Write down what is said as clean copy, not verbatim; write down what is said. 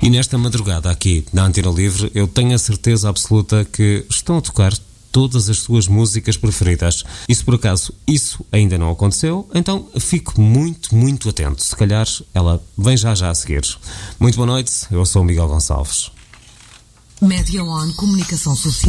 E nesta madrugada aqui na Antena Livre, eu tenho a certeza absoluta que estão a tocar todas as suas músicas preferidas. E se por acaso isso ainda não aconteceu, então fico muito atento. Se calhar ela vem já a seguir. Muito boa noite, eu sou o Miguel Gonçalves. Media One Comunicação Social.